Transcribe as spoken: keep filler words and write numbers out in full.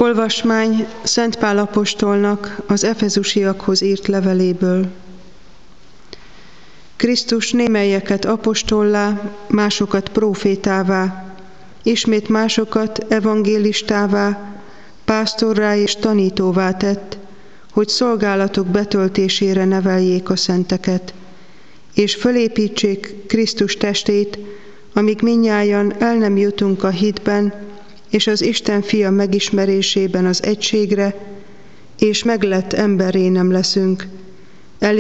Olvasmány Szent Pál apostolnak az efezusiakhoz írt leveléből. Krisztus némelyeket apostollá, másokat prófétává, ismét másokat evangélistává, pásztorrá és tanítóvá tett, hogy szolgálatok betöltésére neveljék a szenteket, és fölépítsék Krisztus testét, amíg mindnyájan el nem jutunk a hitben, és az Isten fia megismerésében az egységre, és meglett emberré nem leszünk,